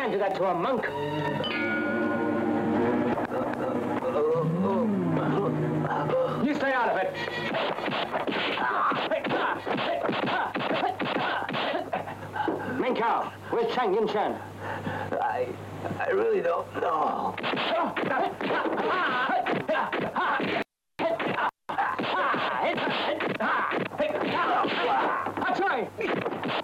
can't do that to a monk. You stay out of it. Minkau, where's Chang Yin-chen? I really don't know.